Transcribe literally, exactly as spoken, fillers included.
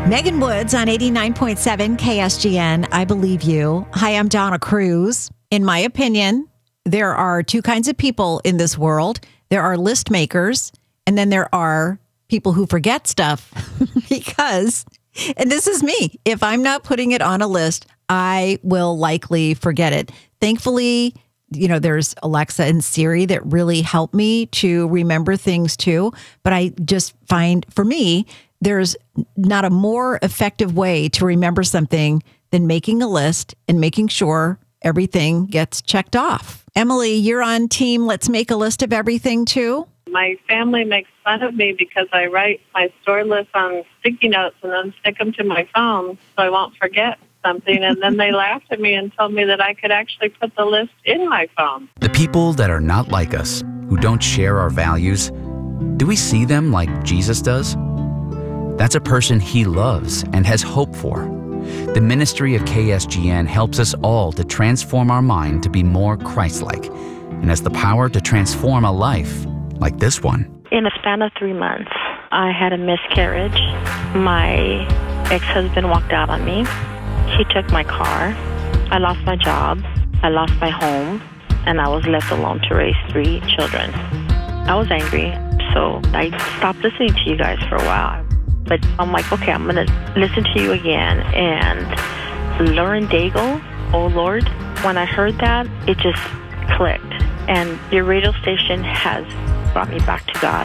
Megan Woods on eighty-nine point seven K S G N. I believe you. Hi, I'm Donna Cruz. In my opinion, there are two kinds of people in this world. There are list makers, and then there are people who forget stuff because, and this is me, if I'm not putting it on a list, I will likely forget it. Thankfully, you know, there's Alexa and Siri that really help me to remember things too. But I just find, for me, there's not a more effective way to remember something than making a list and making sure everything gets checked off. Emily, you're on team Let's Make a List of Everything too? My family makes fun of me because I write my store list on sticky notes and then stick them to my phone so I won't forget something. And then they laughed at me and told me that I could actually put the list in my phone. The people that are not like us, who don't share our values, do we see them like Jesus does? That's a person he loves and has hope for. The ministry of K S G N helps us all to transform our mind to be more Christ-like and has the power to transform a life like this one. In a span of three months, I had a miscarriage. My ex-husband walked out on me. He took my car. I lost my job. I lost my home. And I was left alone to raise three children. I was angry, so I stopped listening to you guys for a while. But I'm like, okay, I'm going to listen to you again. And Lauren Daigle, Oh Lord, when I heard that, it just clicked. And your radio station has brought me back to God.